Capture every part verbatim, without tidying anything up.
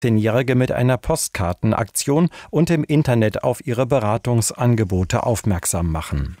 Zehnjährige mit einer Postkartenaktion und im Internet auf ihre Beratungsangebote aufmerksam machen.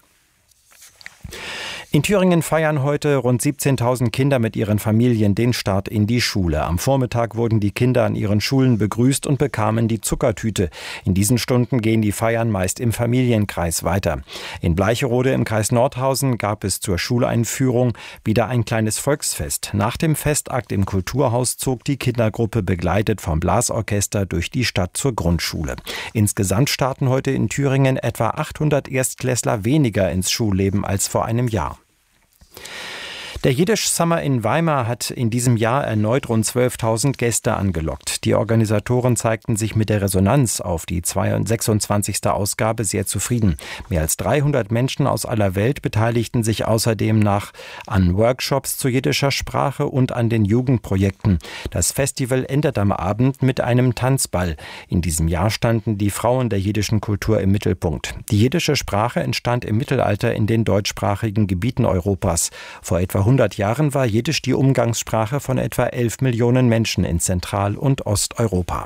In Thüringen feiern heute rund siebzehntausend Kinder mit ihren Familien den Start in die Schule. Am Vormittag wurden die Kinder an ihren Schulen begrüßt und bekamen die Zuckertüte. In diesen Stunden gehen die Feiern meist im Familienkreis weiter. In Bleicherode im Kreis Nordhausen gab es zur Schuleinführung wieder ein kleines Volksfest. Nach dem Festakt im Kulturhaus zog die Kindergruppe begleitet vom Blasorchester durch die Stadt zur Grundschule. Insgesamt starten heute in Thüringen etwa achthundert Erstklässler weniger ins Schulleben als vor einem Jahr. Der Jiddisch Summer in Weimar hat in diesem Jahr erneut rund zwölftausend Gäste angelockt. Die Organisatoren zeigten sich mit der Resonanz auf die sechsundzwanzigste Ausgabe sehr zufrieden. Mehr als dreihundert Menschen aus aller Welt beteiligten sich außerdem nach an Workshops zu jiddischer Sprache und an den Jugendprojekten. Das Festival endet am Abend mit einem Tanzball. In diesem Jahr standen die Frauen der jiddischen Kultur im Mittelpunkt. Die jiddische Sprache entstand im Mittelalter in den deutschsprachigen Gebieten Europas. Vor etwa hundert Jahren war Jiddisch die Umgangssprache von etwa elf Millionen Menschen in Zentral- und Osteuropa.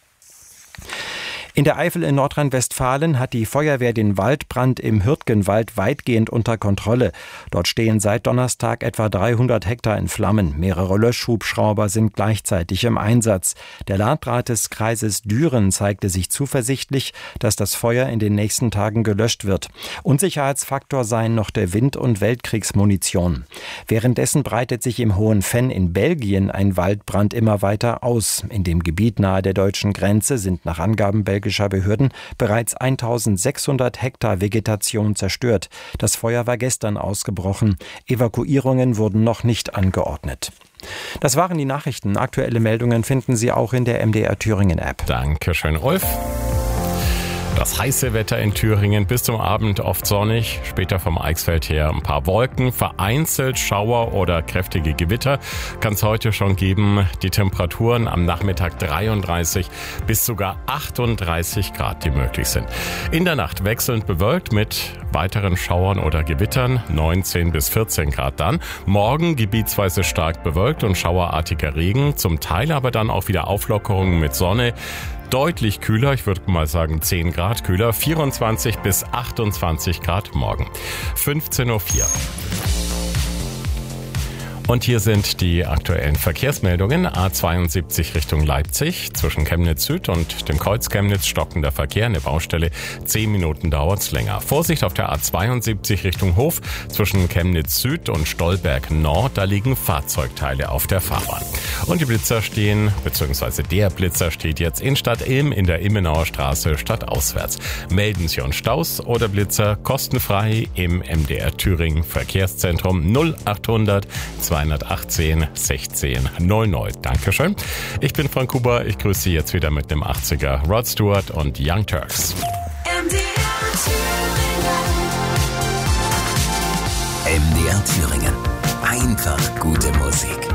In der Eifel in Nordrhein-Westfalen hat die Feuerwehr den Waldbrand im Hürtgenwald weitgehend unter Kontrolle. Dort stehen seit Donnerstag etwa dreihundert Hektar in Flammen. Mehrere Löschhubschrauber sind gleichzeitig im Einsatz. Der Landrat des Kreises Düren zeigte sich zuversichtlich, dass das Feuer in den nächsten Tagen gelöscht wird. Unsicherheitsfaktor seien noch der Wind und Weltkriegsmunition. Währenddessen breitet sich im Hohen Venn in Belgien ein Waldbrand immer weiter aus. In dem Gebiet nahe der deutschen Grenze sind nach Angaben belgischer Behörden bereits eintausendsechshundert Hektar Vegetation zerstört. Das Feuer war gestern ausgebrochen. Evakuierungen wurden noch nicht angeordnet. Das waren die Nachrichten. Aktuelle Meldungen finden Sie auch in der M D R Thüringen App. Dankeschön, Ulf. Das heiße Wetter in Thüringen bis zum Abend oft sonnig, später vom Eichsfeld her ein paar Wolken, vereinzelt Schauer oder kräftige Gewitter kann es heute schon geben. Die Temperaturen am Nachmittag dreiunddreißig bis sogar achtunddreißig Grad, die möglich sind. In der Nacht wechselnd bewölkt mit weiteren Schauern oder Gewittern, neunzehn bis vierzehn Grad dann. Morgen gebietsweise stark bewölkt und schauerartiger Regen, zum Teil aber dann auch wieder Auflockerungen mit Sonne. Deutlich kühler, ich würde mal sagen zehn Grad kühler, vierundzwanzig bis achtundzwanzig Grad morgen. fünfzehn Uhr vier. Und hier sind die aktuellen Verkehrsmeldungen. A zweiundsiebzig Richtung Leipzig. Zwischen Chemnitz Süd und dem Kreuz Chemnitz stockender Verkehr. Eine Baustelle. Zehn Minuten dauert's länger. Vorsicht auf der A zweiundsiebzig Richtung Hof. Zwischen Chemnitz Süd und Stolberg Nord. Da liegen Fahrzeugteile auf der Fahrbahn. Und die Blitzer stehen, beziehungsweise der Blitzer steht jetzt in Stadt Ilm in der Immenauer Straße stadtauswärts. Melden Sie uns Staus oder Blitzer kostenfrei im M D R Thüringen Verkehrszentrum null achthundert zweihundertachtzehn sechzehn null null. Dankeschön. Ich bin Frank Huber. Ich grüße Sie jetzt wieder mit dem achtziger Rod Stewart und Young Turks. M D R Thüringen. Einfach gute Musik.